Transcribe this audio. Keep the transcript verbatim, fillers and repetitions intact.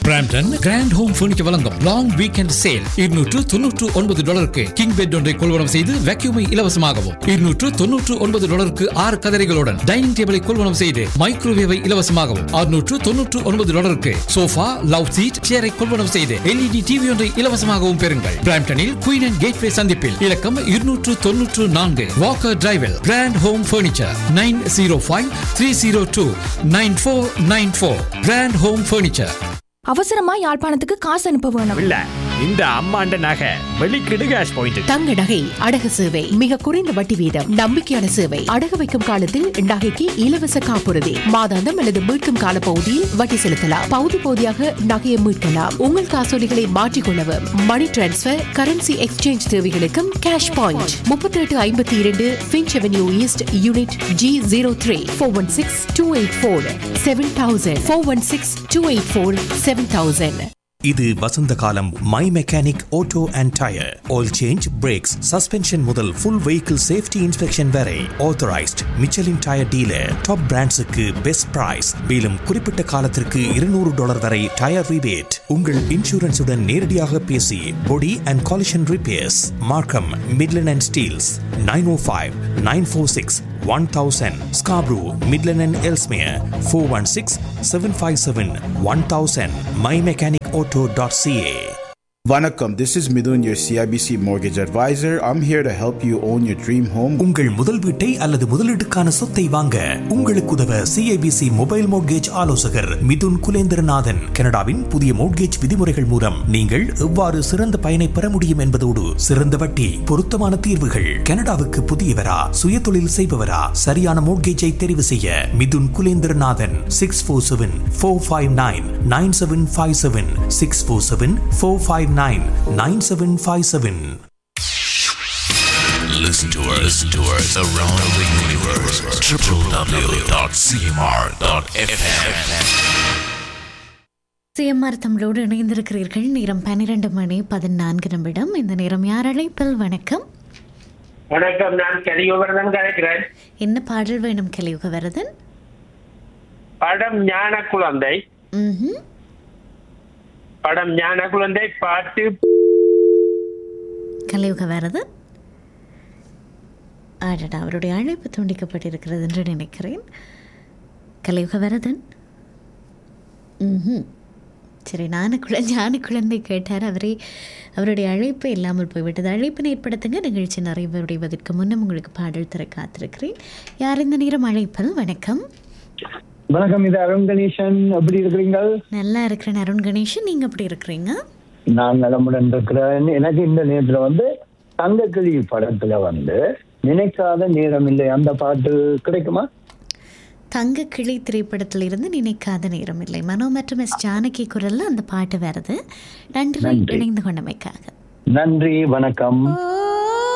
Brampton grand home furniture வழங்கும் long weekend sale. இருநூற்று தொன்னூற்று ஒன்பது டாலருக்கு கிங் பெட் ஒன்றை கொள்வனம் செய்து வேக்யூமை இலவசமாகவும், இருநூற்று தொன்னூற்று ஒன்பது டாலருக்கு ஆறு கதரைகளுடன் டைனிங் டேபிளை கொள்வனம் செய்து மைக்ரோவேவை இலவசமாகவும், அறுநூற்று தொன்னூற்று ஒன்பது டாலருக்கு சோஃபா, லவ் சீட், சேரை கொள்வனம் செய்து எல்இடி டிவி ஒன்றை இலவசமாகவும் பெறுங்கள். பிராம்டனில் குயின் அண்ட் கேட்வே சந்திப்பில் இலக்கம் இருநூற்று தொன்னூற்று நான்கு Walker டிரைவில் grand home furniture nine zero five three zero two nine four nine four. Grand home furniture. அவசரமா யாழ்ப்பாணத்துக்கு காசு அனுப்ப வேணும். இல்ல, இந்த அம்மாண்ட நகை வெளிக்கிடு கேஷ் பாயிண்ட். தங்க நகை அடகு சேவை மிக குறைந்த வட்டி வீதம், நம்பிக்கையான சேவை. அடகு வைக்கும் காலத்தில் நகைக்கு இலவச காப்புறுதி, மாதாந்தம் அல்லது மீட்கும் கால பகுதியில் வட்டி செலுத்தலாம். பகுதி பகுதியாக நகையை மீட்கலாம். உங்கள் காசோலிகளை மாற்றிக்கொள்ளவும், மணி டிரான்ஸ்பர், கரன்சி எக்ஸ்சேஞ்ச் தேவைகளுக்கும் கேஷ் பாயிண்ட். முப்பத்தி எட்டு ஐம்பத்தி இரண்டு pinch avenue east unit G zero three four one six two eight four seven thousand four one six two eight four seven thousand. இது வசந்த காலம். My mechanic auto and tyre oil change, breaks, suspension முதல் full vehicle safety inspection வரை authorised Michelin tyre dealer. Top பிராண்ட்ஸுக்கு best price. மேலும் குறிப்பிட்ட காலத்திற்கு இருநூறு dollar வரை tyre rebate. உங்கள் இன்சூரன்ஸுடன் நேரடியாக பேசி பொடி அண்ட் காலிஷன் ரிப்பேர்ஸ். மார்க்கம், Midland and Steeles. Nine O five nine four six one thousand. Scarborough, Midland and Ellesmere four one six seven five seven one thousand. my mechanic auto dot c a. Vanakkam, this is Midun, your C I B C mortgage advisor. I'm here to help you own your dream home. உங்கள் முதல் வீட்டை அல்லது முதலீட்டுக்கான சொத்தை வாங்க உங்களுக்கு உதவ C I B C mobile mortgage ஆலோசகர் மிதுன் குலேந்திரநாதன். கனடாவின் புதிய மோட்கேஜ் விதிமுறைகள் மூலம் நீங்கள் எவ்வாறு சிறந்த பயனை பெற முடியும் என்பதோடு சிறந்த வட்டி, பொருத்தமான தீர்வுகள். கனடாவுக்கு புதியவரா, சுய தொழில் செய்பவரா, சரியான மோட்கேஜை தெரிவு செய்ய Mithun Kulendranathan. Six four seven four five nine nine seven five seven six four seven four five nine nine seven five seven. Listen to us, listen to us around the universe. w w w dot c m r dot f m. CMR தமிழோடு இணைந்திருக்கிறீர்கள். நேரம் பன்னிரண்டு மணி பதினான்கு நிமிடம். இந்த நேரம் யார் அழைப்பில்? வணக்கம். வணக்கம், நான் கலியுகவரதன் கலைக்கிறேன். என்ன பாடல் வேணும் கலியுகவரதன்? படம் ஞான குழந்தை. ம் படம் ஞான குழந்தை, பாட்டு கலியுகவரதன். ஆடடா, அவருடைய அழைப்பு துண்டிக்கப்பட்டிருக்கிறது என்று நினைக்கிறேன். கலியுகவரதன். ம் சரி, ஞான குழந்தை ஞான குழந்தை கேட்டார். அவரே அவருடைய அழைப்பு இல்லாமல் போய்விட்டது. அழைப்பினை ஏற்படுத்துங்க. நிகழ்ச்சி நிறைவடைவதற்கு முன்னும் உங்களுக்கு பாடல் தர காத்திருக்கிறேன். யார் இந்த நேரம் அழைப்பில்? வணக்கம். வணக்கம், இது அருண் கணேசன். எப்படி இருக்கிறீங்க? நல்லா இருக்கிறேன் அருண் கணேசன், நீங்க எப்படி இருக்கிறீங்க? நான் நலமுடன் இருக்கிறேன். எனக்கு இந்த நேரத்துல வந்து தங்கக்கிளி படத்துல வந்து நினைக்காத நேரம் இல்லை அந்த பாட்டு கிடைக்குமா? தங்கக்கிளி திரைப்படத்தில் இருந்து நினைக்காத நேரம் இல்லை, மனோ மற்றும் எஸ் ஜானகி குரல்ல அந்த பாட்டு வருது. நன்றி இணைந்து கொண்டமைக்காக. நன்றி, வணக்கம். ஓ